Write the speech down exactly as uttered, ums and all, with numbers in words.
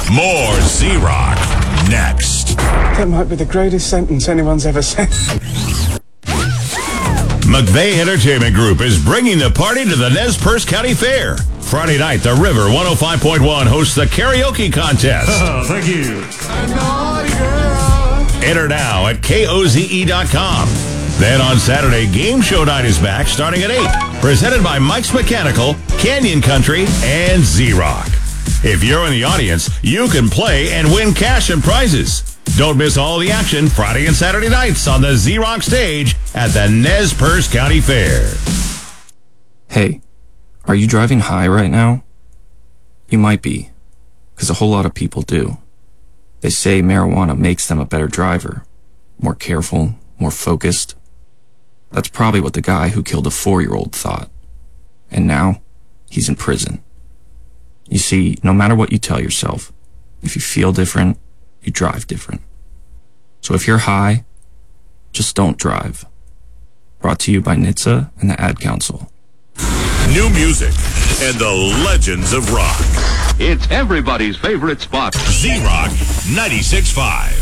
More Z-Rock next. That might be the greatest sentence anyone's ever said. McVeigh Entertainment Group is bringing the party to the Nez Perce County Fair. Friday night, the River one oh five point one hosts the karaoke contest. Oh, thank you. Enter now at K O Z E dot com. Then on Saturday, Game Show Night is back starting at eight. Presented by Mike's Mechanical, Canyon Country, and Z-Rock. If you're in the audience, you can play and win cash and prizes. Don't miss all the action Friday and Saturday nights on the Z-Rock stage at the Nez Perce County Fair. Hey, are you driving high right now? You might be, because a whole lot of people do. They say marijuana makes them a better driver, more careful, more focused. That's probably what the guy who killed a four-year-old thought. And now, he's in prison. You see, no matter what you tell yourself, if you feel different, you drive different. So if you're high, just don't drive. Brought to you by N H T S A and the Ad Council. New music and the legends of rock. It's everybody's favorite spot. Z-Rock ninety-six point five.